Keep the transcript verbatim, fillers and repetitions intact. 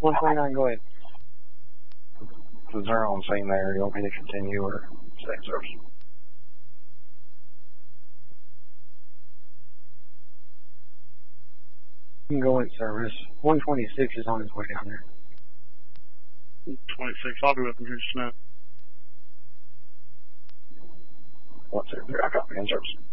one twenty-nine, go ahead. Is there on scene there? You want me to continue or stay in service? You can go in service. one twenty-six is on his way down there. twenty-six, I'll be with him here just now. one two three, I copy, in service.